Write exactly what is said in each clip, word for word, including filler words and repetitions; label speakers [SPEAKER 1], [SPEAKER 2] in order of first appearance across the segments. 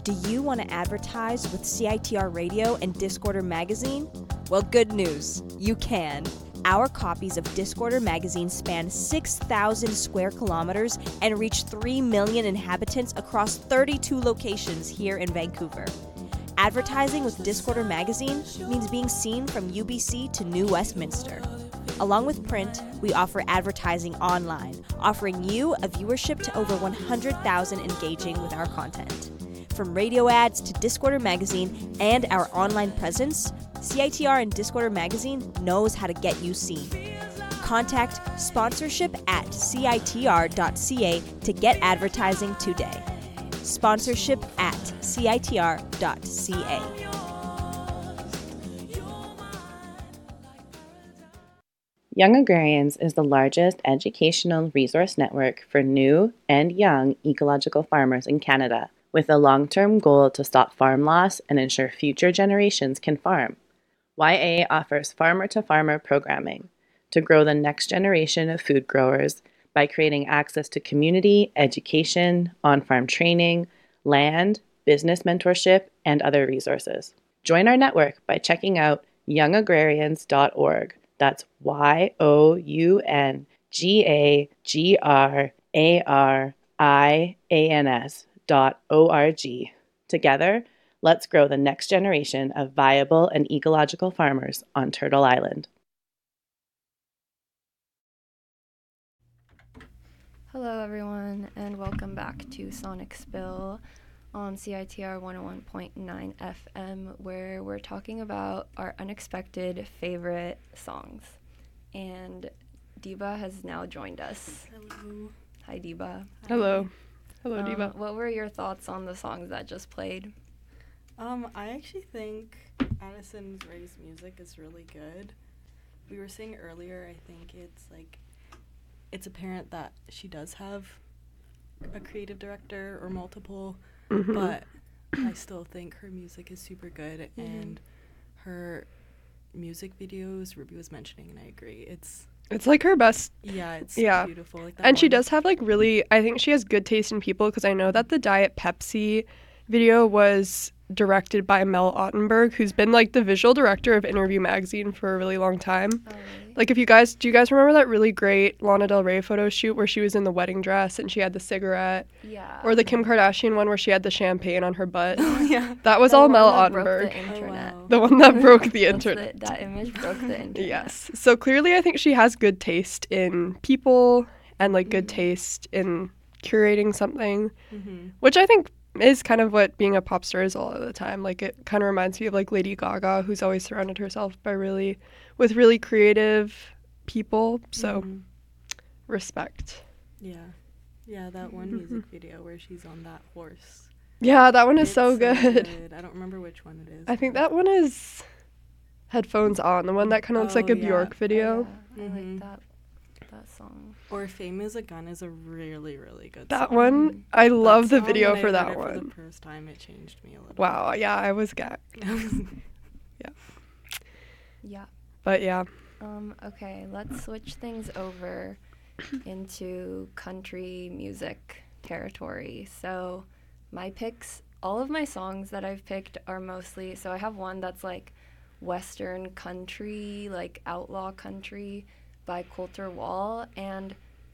[SPEAKER 1] Do you want to advertise with C I T R Radio and Discorder Magazine? Well, good news. You can. Our copies of Discorder Magazine span six thousand square kilometers and reach three million inhabitants across thirty-two locations here in Vancouver. Advertising with Discorder Magazine means being seen from U B C to New Westminster. Along with print, we offer advertising online, offering you a viewership to over one hundred thousand engaging with our content. From radio ads to Discorder Magazine and our online presence, C I T R and Discorder Magazine knows how to get you seen. Contact sponsorship at C I T R dot C A to get advertising today. Sponsorship at C I T R dot C A.
[SPEAKER 2] Young Agrarians is the largest educational resource network for new and young ecological farmers in Canada, with a long-term goal to stop farm loss and ensure future generations can farm. Y A offers farmer-to-farmer programming to grow the next generation of food growers by creating access to community, education, on-farm training, land, business mentorship, and other resources. Join our network by checking out young agrarians dot org. That's Y O U N G A G R A R I A N S dot O R G. Together, let's grow the next generation of viable and ecological farmers on Turtle Island.
[SPEAKER 3] Hello everyone, and welcome back to Sonic Spill on C I T R one oh one point nine F M, where we're talking about our unexpected favorite songs. And Deba has now joined us.
[SPEAKER 4] Hello.
[SPEAKER 3] Hi, Deba.
[SPEAKER 5] Hello. Hello,
[SPEAKER 3] Um,
[SPEAKER 5] Deba.
[SPEAKER 3] What were your thoughts on the songs that just played?
[SPEAKER 4] Um, I actually think Addison Rae's music is really good. We were saying earlier, I think it's like, it's apparent that she does have a creative director or multiple,
[SPEAKER 5] Mm-hmm.
[SPEAKER 4] but I still think her music is super good, mm-hmm. and her music videos, Ruby was mentioning, and I agree, it's
[SPEAKER 5] It's like her best.
[SPEAKER 4] yeah, it's
[SPEAKER 5] Yeah.
[SPEAKER 4] beautiful. Like that
[SPEAKER 5] And she
[SPEAKER 4] one.
[SPEAKER 5] does have like really, I think she has good taste in people, because I know that the Diet Pepsi video was directed by Mel Ottenberg, who's been like the visual director of Interview Magazine for a really long time.
[SPEAKER 3] Oh, really?
[SPEAKER 5] Like, if you guys, do you guys remember that really great Lana Del Rey photo shoot where she was in the wedding dress and she had the cigarette?
[SPEAKER 3] Yeah.
[SPEAKER 5] Or the Kim Kardashian one where she had the champagne on her butt?
[SPEAKER 4] Oh, yeah.
[SPEAKER 5] That was
[SPEAKER 3] The
[SPEAKER 5] all
[SPEAKER 3] one
[SPEAKER 5] Mel
[SPEAKER 3] that broke
[SPEAKER 5] Ottenberg.
[SPEAKER 3] the internet.
[SPEAKER 4] Oh, wow.
[SPEAKER 5] The one that broke the
[SPEAKER 3] That's
[SPEAKER 5] internet.
[SPEAKER 3] the- that image broke the internet.
[SPEAKER 5] Yes. So clearly I think she has good taste in people and like good
[SPEAKER 3] Mhm.
[SPEAKER 5] taste in curating something,
[SPEAKER 4] Mm-hmm.
[SPEAKER 5] which I think is kind of what being a pop star is all of the time. Like, it kind of reminds me of like Lady Gaga, who's always surrounded herself by really with really creative people. So
[SPEAKER 4] Mhm.
[SPEAKER 5] respect.
[SPEAKER 4] Yeah. Yeah, that one music video where she's on that horse.
[SPEAKER 5] Yeah, that one is
[SPEAKER 4] It's
[SPEAKER 5] so good.
[SPEAKER 4] I don't remember which one it is.
[SPEAKER 5] I think
[SPEAKER 4] but-
[SPEAKER 5] that one is Headphones On, the one that kind of looks like
[SPEAKER 4] Oh,
[SPEAKER 5] a
[SPEAKER 4] yeah.
[SPEAKER 5] Bjork video.
[SPEAKER 3] Oh, yeah. I
[SPEAKER 4] Mhm.
[SPEAKER 3] like that that song.
[SPEAKER 4] Or Fame is a Gun is a really, really good
[SPEAKER 5] That
[SPEAKER 4] song.
[SPEAKER 5] one, I love the
[SPEAKER 4] That song,
[SPEAKER 5] video
[SPEAKER 4] when I
[SPEAKER 5] for
[SPEAKER 4] heard
[SPEAKER 5] that
[SPEAKER 4] it For
[SPEAKER 5] one.
[SPEAKER 4] the first time, it changed me a little.
[SPEAKER 5] Wow, yeah, I was gagged.
[SPEAKER 3] Yeah.
[SPEAKER 5] But yeah.
[SPEAKER 3] Um, okay, let's switch things over into country music territory. So, my picks, all of my songs that I've picked are mostly, so I have one that's like Western country, like outlaw country by Coulter Wall. And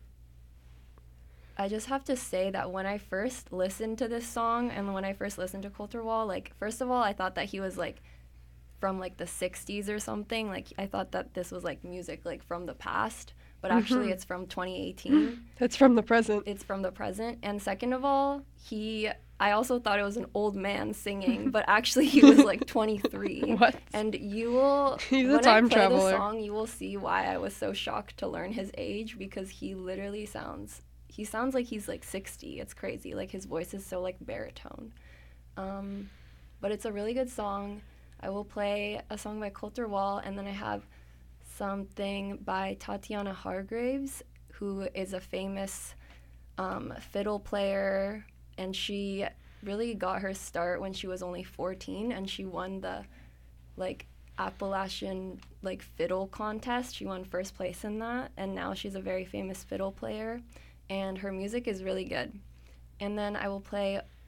[SPEAKER 3] I just have to say that when I first listened to this song and when I first listened to Coulter Wall, like, first of all, I thought that he was like from like the sixties or something. Like, I thought that this was like music like from the past, but actually
[SPEAKER 5] Mhm.
[SPEAKER 3] it's from twenty eighteen.
[SPEAKER 5] It's from the present.
[SPEAKER 3] It's from the present. And second of all, he I also thought it was an old man singing, but actually he was like twenty-three.
[SPEAKER 5] What?
[SPEAKER 3] And you will
[SPEAKER 5] He's a
[SPEAKER 3] when
[SPEAKER 5] time
[SPEAKER 3] I play
[SPEAKER 5] traveler.
[SPEAKER 3] the song, you will see why I was so shocked to learn his age, because he literally sounds he sounds like he's like sixty. It's crazy. Like, his voice is so like baritone. Um, but it's a really good song. I will play a song by Coulter Wall, and then I have something by Tatiana Hargraves, who is a famous um, fiddle player, and she really got her start when she was only fourteen, and she won the like Appalachian like fiddle contest. She won first place in that, and now she's a very famous fiddle player, and her music is really good. And then I will play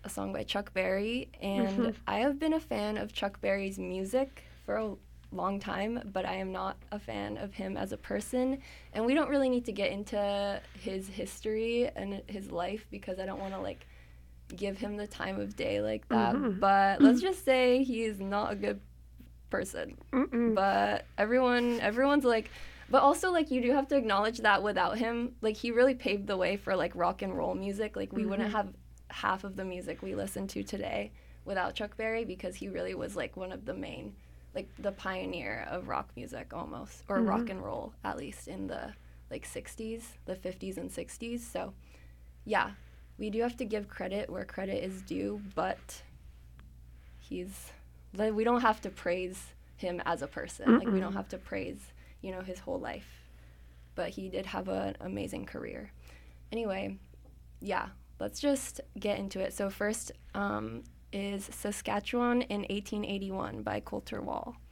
[SPEAKER 3] a song by Chuck Berry, and
[SPEAKER 5] Mm-hmm.
[SPEAKER 3] I have been a fan of Chuck Berry's music for a long time, but I am not a fan of him as a person. And we don't really need to get into his history and his life because I don't want to like give him the time of day like that.
[SPEAKER 5] Mhm.
[SPEAKER 3] But let's just say he is not a good person.
[SPEAKER 5] Mm-mm.
[SPEAKER 3] But everyone everyone's like, but also like you do have to acknowledge that without him, like he really paved the way for like rock and roll music. Like we wouldn't have half of the music we listen to today without Chuck Berry, because he really was like one of the main, like the pioneer of rock music almost, or
[SPEAKER 5] Mhm.
[SPEAKER 3] rock and roll at least in the like sixties, the fifties and sixties. So yeah, we do have to give credit where credit is due, but he's like, we don't have to praise him as a person. Like we don't have to praise, you know, his whole life. But he did have an amazing career. Anyway, yeah, let's just get into it. So first um, is Saskatchewan in eighteen eighty-one by Colter Wall.